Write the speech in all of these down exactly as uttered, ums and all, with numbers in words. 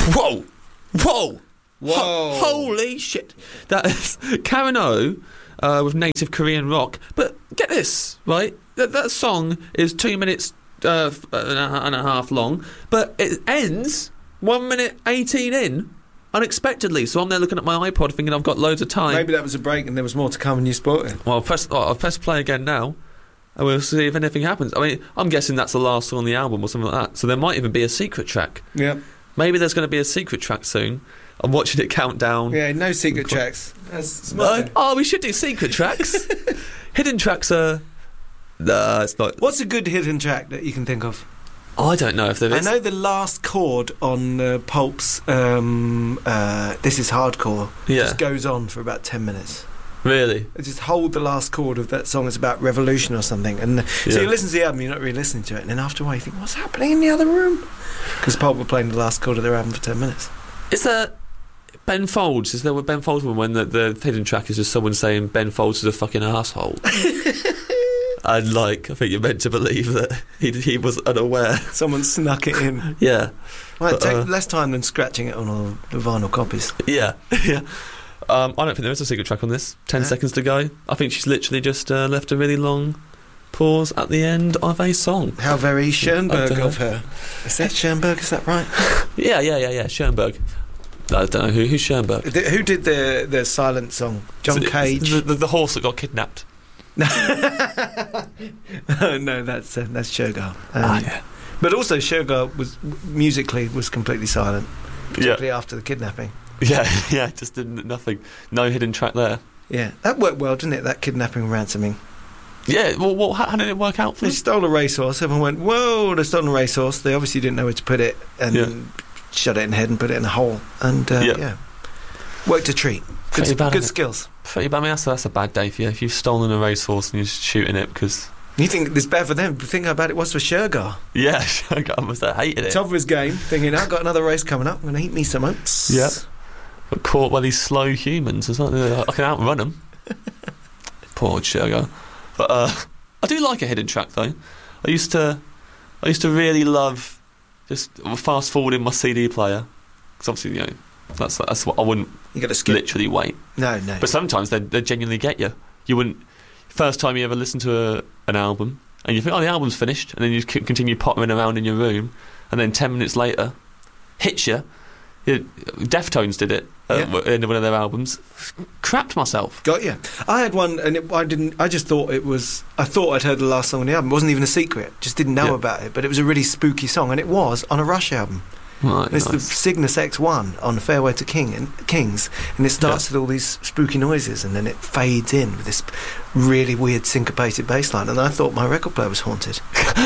Whoa! Whoa! Whoa! Ho- holy shit! That is Karen O uh, with native Korean rock. But get this, right? That, that song is two minutes uh, and, a, and a half long, but it ends one minute eighteen in. Unexpectedly, so I'm there looking at my iPod thinking I've got loads of time. Maybe that was a break and there was more to come and you spotted it. Well, I'll press, oh, I'll press play again now and we'll see if anything happens. I mean, I'm guessing that's the last song on the album or something like that, so there might even be a secret track. Yeah. Maybe there's going to be a secret track soon. I'm watching it count down. Yeah, no secret tracks. That's smart. Uh, oh, we should do secret tracks. Hidden tracks are... No, it's not... What's a good hidden track that you can think of? Oh, I don't know if there is. I know the last chord on uh, Pulp's um, uh, This Is Hardcore Yeah. just goes on for about ten minutes. Really? I just hold the last chord of that song. It's about revolution or something. And so Yeah. you listen to the album, you're not really listening to it. And then after a while you think, what's happening in the other room? Because Pulp were playing the last chord of their album for ten minutes. Is there... Ben Folds, is there with Ben Folds when the, the hidden track is just someone saying Ben Folds is a fucking asshole? And like, I think you're meant to believe that he he was unaware. Someone snuck it in. Yeah. Might But, take uh, less time than scratching it on all the vinyl copies. Yeah. Yeah. Um, I don't think there is a secret track on this. Ten Yeah. seconds to go. I think she's literally just uh, left a really long pause at the end of a song. How very Schoenberg Up to of her. Is that Schoenberg? Is that right? Yeah, yeah, yeah, yeah. Schoenberg. I don't know who. Who's Schoenberg? The- Who did the the silent song? John Is it- Cage. The, the, the horse that got kidnapped. no, that's uh, that's Shogar. Um, ah, yeah. But also Shogar was musically was completely silent, particularly Yeah. after the kidnapping. Yeah, yeah. Just did nothing. No hidden track there. Yeah, that worked well, didn't it? That kidnapping and ransoming. Yeah. Well, well how, how did it work out for They them? stole a racehorse. Everyone went, "Whoa!" They stole a racehorse. They obviously didn't know where to put it, and Yeah. shut it in the head and put it in a hole. And uh, Yeah. yeah, worked a treat. Pretty Good, bad, good isn't it? skills. Pretty bad. I mean, that's, that's a bad day for you. If you've stolen a racehorse and you're just shooting it because... You think it's bad for them? Think how bad it was for Shogar. Yeah, I must have hated it. Top of his game, thinking, I've got another race coming up. I'm going to eat me some oats. Yeah. Got caught by these slow humans. It's like, uh, I can outrun them. Poor old Sugar. But uh, I do like a hidden track though. I used to, I used to really love just fast forwarding my C D player because obviously you know that's that's what I wouldn't You got to skip. literally wait. No, no. But sometimes they they genuinely get you. You wouldn't first time you ever listen to a, an album and you think, oh, the album's finished, and then you c- continue pottering around in your room, and then ten minutes later, hits you. It, Deftones did it at Yeah. in one of their albums. Crapped myself. Got you. I had one, and it, I didn't. I just thought it was. I thought I'd heard the last song on the album. It wasn't even a secret. Just didn't know Yeah. about it. But it was a really spooky song, and it was on a Rush album. Right, And it's the nice. Cygnus X one on Fairway to King and Kings, and it starts with all these spooky noises, and then it fades in with this really weird syncopated bass line. And I thought my record player was haunted.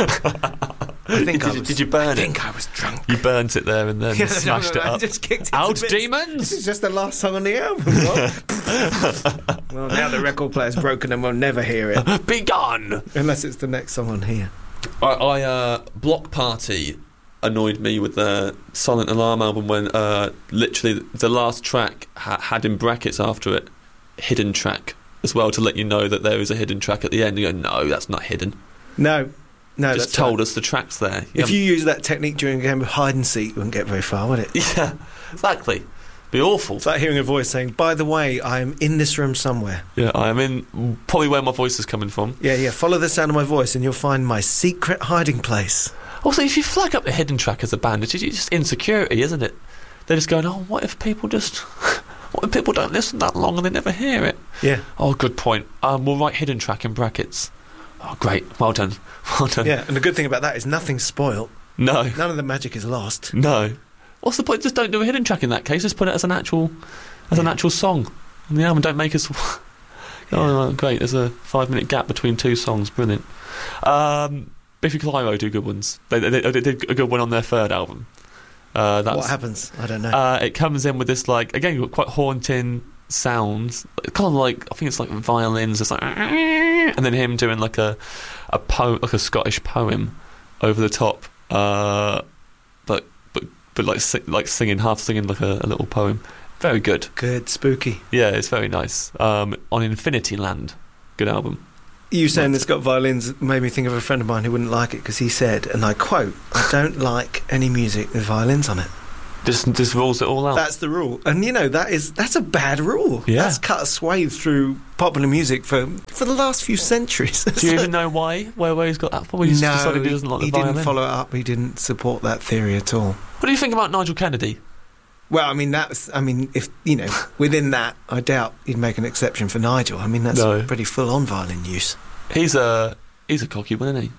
I think did, I you- was, did you burn I it? think I was drunk. You burnt it there and then Yeah, smashed no, no, it I up. just kicked it Out to bits. demons! This is just the last song on the album. What? Well, now the record player's broken and we'll never hear it. Be gone! Unless it's the next song on here. I, I uh, Block Party annoyed me with the Silent Alarm album when uh, literally the last track ha- had in brackets after it hidden track as well, to let you know that there is a hidden track at the end. You go, no, that's not hidden. No, no. Just that's told right. us the track's there. If you use that technique during a game of hide and seek, you wouldn't get very far, would it? yeah, exactly. Be awful. It's like hearing a voice saying, by the way, I am in this room somewhere. Yeah, I am in probably where my voice is coming from. Yeah, yeah, follow the sound of my voice and you'll find my secret hiding place. Also, if you flag up the hidden track as a band, it's just insecurity, isn't it? They're just going, oh, what if people just... what if people don't listen that long and they never hear it? Yeah. Oh, good point. Um, we'll write hidden track in brackets. Oh, great. Well done. Well done. Yeah, and the good thing about that is nothing's spoiled. No. None of the magic is lost. No. What's the point? Just don't do a hidden track in that case. Just put it as an actual, as an Yeah. actual song. And the album don't make us... oh, great. There's a five-minute gap between two songs. Brilliant. Um... Biffy Clyro do good ones. They, they, they did a good one on their third album. Uh, that's, What happens? I don't know. Uh, it comes in with this, like, again, quite haunting sounds. Kind of like, I think it's like violins. It's like, and then him doing like a a po- like a Scottish poem over the top. Uh, but but but like si- like singing, half singing like a, a little poem. Very good. Good, spooky. Yeah, it's very nice. Um, on Infinity Land, good album. You saying it's got violins made me think of a friend of mine who wouldn't like it because he said, and I quote, I don't like any music with violins on it. Just, just rules it all out. That's the rule. And, you know, that is that's a bad rule. Yeah. That's cut a swathe through popular music for for the last few centuries. Do you even know why? Where, where he's got that from? He just no, decided he doesn't like the he violin. didn't follow it up. He didn't support that theory at all. What do you think about Nigel Kennedy? Well, I mean, that's. I mean, if you know, within that, I doubt he'd make an exception for Nigel. I mean, that's No. pretty full-on violin use. He's a he's a cocky one, isn't he?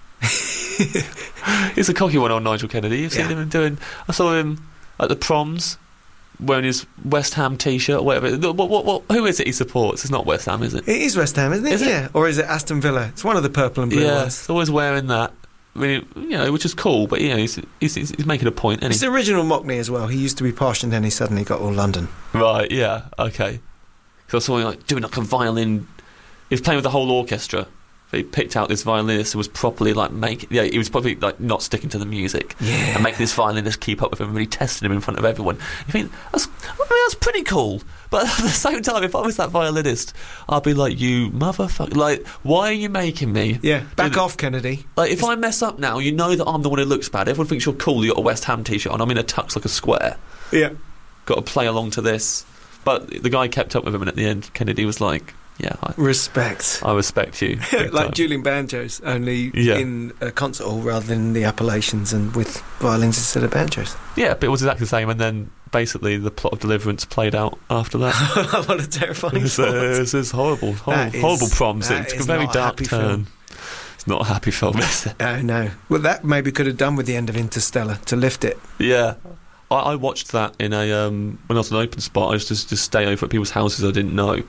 He's a cocky one on Nigel Kennedy. You've seen Yeah. him doing. I saw him at the proms wearing his West Ham T-shirt or whatever. What, what, what, who is it he supports? It's not West Ham, is it? It is West Ham, isn't it? Is it? Yeah. Or is it Aston Villa? It's one of the purple and blue Yeah, ones. he's always wearing that. I mean, you know, which is cool, but you know, he's he's, he's making a point, isn't It's he? the original Mockney as well. He used to be posh and then he suddenly got all London. Right? Yeah. Okay. So I saw him like doing like a violin. He was playing with the whole orchestra. He picked out this violinist who was properly like making. Yeah, he was probably like not sticking to the music. Yeah. And making this violinist keep up with him, really testing him in front of everyone. You think that's, I mean, that's pretty cool. But at the same time, if I was that violinist, I'd be like, you motherfucker! Like, why are you making me? Yeah. Back do off, Kennedy. Like, if I mess up now, you know that I'm the one who looks bad. Everyone thinks you're cool. You got a West Ham T-shirt on. I'm in a tux like a square. Yeah. Got to play along to this. But the guy kept up with him, and at the end, Kennedy was like, "Yeah, I, Respect. I respect you." big Like time. Julian Banjos, only Yeah. in a concert hall rather than in the Appalachians and with violins instead of banjos. Yeah, but it was exactly the same. And then basically, the plot of Deliverance played out after that. What a terrifying It's, uh, thought. it's, it's horrible, horrible, That is- horrible proms. that It's is a very not a dark happy turn. film. It's not a happy film, is it? Oh, no. Well, that maybe could have done with the end of Interstellar to lift it. Yeah. I, I watched that in a um, when I was in an open spot. I used to just stay over at people's houses I didn't know,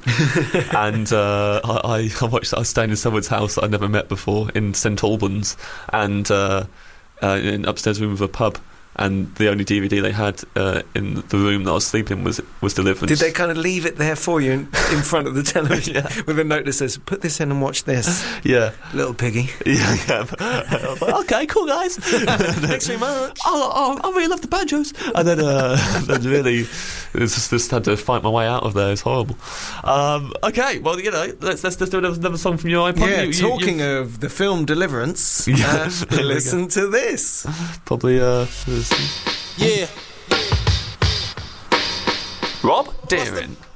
and uh, I, I watched that. I was staying in someone's house that I'd never met before in St Albans, and uh, uh, in an upstairs room of a pub. And the only D V D they had uh, in the room that I was sleeping in was was Deliverance. Did they kind of leave it there for you in, in front of the television Yeah. with a note that says, put this in and watch this, Yeah, little piggy. yeah, yeah. I was like, okay, cool, guys. Thanks very much. Oh, oh, I really love the banjos. And then, uh, then really, it's just, just had to fight my way out of there. It's horrible. Um, okay, well, you know, let's let's just do another, another song from your iPod. Yeah, You- you- talking you- of the film Deliverance, Yeah. uh, There we listen to this. probably uh, there's- Yeah. Rob Deering.